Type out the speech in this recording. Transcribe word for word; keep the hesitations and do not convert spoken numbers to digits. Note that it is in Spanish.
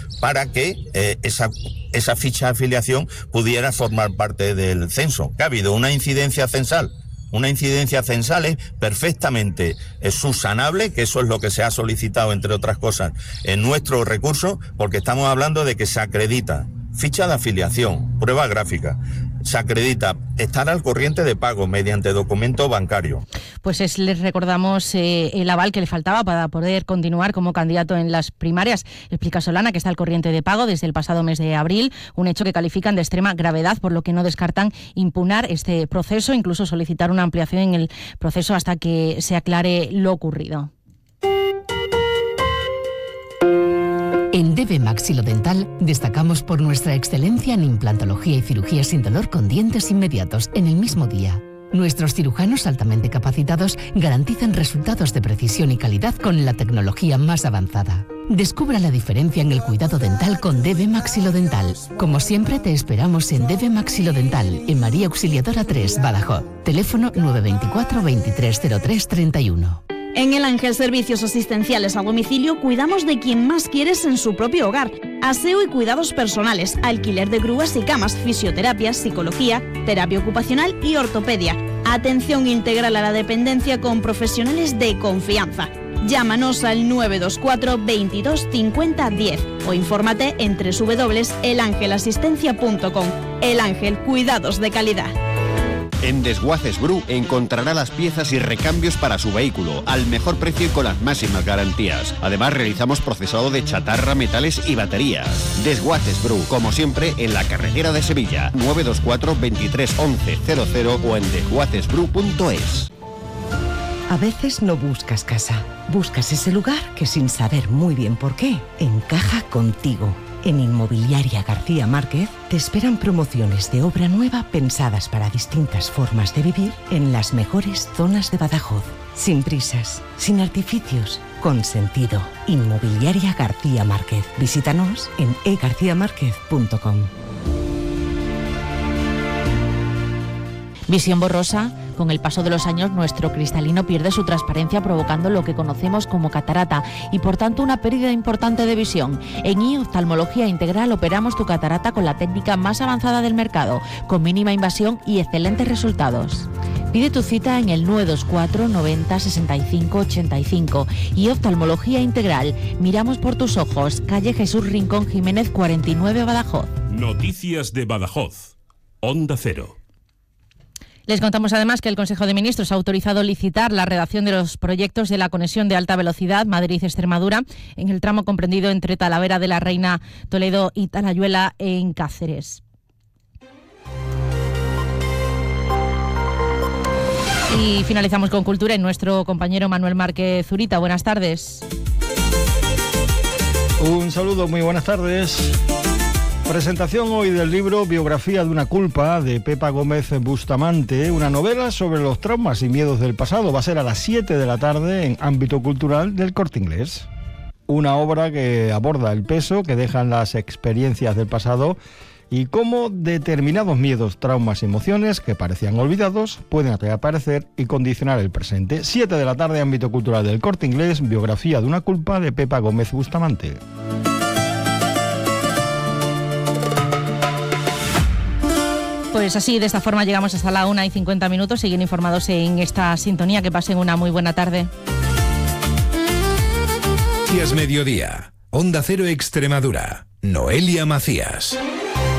para que eh, esa, esa ficha de afiliación pudiera formar parte del censo. Que ha habido una incidencia censal. Una incidencia censal es perfectamente es subsanable, que eso es lo que se ha solicitado, entre otras cosas, en nuestro recurso, porque estamos hablando de que se acredita ficha de afiliación, prueba gráfica, se acredita estar al corriente de pago mediante documento bancario. Pues es, les recordamos eh, el aval que le faltaba para poder continuar como candidato en las primarias. Explica Solana que está al corriente de pago desde el pasado mes de abril, un hecho que califican de extrema gravedad, por lo que no descartan impugnar este proceso, incluso solicitar una ampliación en el proceso hasta que se aclare lo ocurrido. En D B Maxilodental destacamos por nuestra excelencia en implantología y cirugía sin dolor con dientes inmediatos en el mismo día. Nuestros cirujanos altamente capacitados garantizan resultados de precisión y calidad con la tecnología más avanzada. Descubra la diferencia en el cuidado dental con D B Maxilodental. Como siempre, te esperamos en D B Maxilodental, en María Auxiliadora tres, Badajoz. Teléfono nueve veinticuatro veintitrés cero tres treinta y uno. En El Ángel Servicios Asistenciales a Domicilio cuidamos de quien más quieres en su propio hogar. Aseo y cuidados personales, alquiler de grúas y camas, fisioterapia, psicología, terapia ocupacional y ortopedia. Atención integral a la dependencia con profesionales de confianza. Llámanos al nueve dos cuatro veintidós cincuenta diez o infórmate en doble u doble u doble u punto el ángel asistencia punto com. El Ángel, cuidados de calidad. En Desguaces Bru encontrará las piezas y recambios para su vehículo al mejor precio y con las máximas garantías. Además, realizamos procesado de chatarra, metales y baterías. Desguaces Bru, como siempre, en la carretera de Sevilla, nueve dos cuatro veintitrés once cero cero o en desguaces bru punto es. A veces no buscas casa, buscas ese lugar que sin saber muy bien por qué, encaja contigo. En Inmobiliaria García Márquez te esperan promociones de obra nueva pensadas para distintas formas de vivir en las mejores zonas de Badajoz. Sin prisas, sin artificios, con sentido. Inmobiliaria García Márquez. Visítanos en e garcía márquez punto com. Visión borrosa. Con el paso de los años, nuestro cristalino pierde su transparencia, provocando lo que conocemos como catarata y, por tanto, una pérdida importante de visión. En I Oftalmología Integral operamos tu catarata con la técnica más avanzada del mercado, con mínima invasión y excelentes resultados. Pide tu cita en el nueve dos cuatro noventa sesenta y cinco ochenta y cinco. Y Oftalmología Integral. Miramos por tus ojos. Calle Jesús Rincón Jiménez cuarenta y nueve, Badajoz. Noticias de Badajoz. Onda Cero. Les contamos además que el Consejo de Ministros ha autorizado licitar la redacción de los proyectos de la conexión de alta velocidad Madrid-Extremadura en el tramo comprendido entre Talavera de la Reina, Toledo y Talayuela en Cáceres. Y finalizamos con cultura en nuestro compañero Manuel Márquez Zurita. Buenas tardes. Un saludo, muy buenas tardes. Presentación hoy del libro Biografía de una culpa, de Pepa Gómez Bustamante, una novela sobre los traumas y miedos del pasado. Va a ser a las siete de la tarde en Ámbito Cultural del Corte Inglés. Una obra que aborda el peso que dejan las experiencias del pasado y cómo determinados miedos, traumas y emociones que parecían olvidados pueden reaparecer y condicionar el presente. siete de la tarde, Ámbito Cultural del Corte Inglés, Biografía de una culpa, de Pepa Gómez Bustamante. Pues así, de esta forma llegamos hasta la una y cincuenta minutos. Siguen informados en esta sintonía. Que pasen una muy buena tarde. Mediodía. Onda Cero Extremadura. Noelia Macías.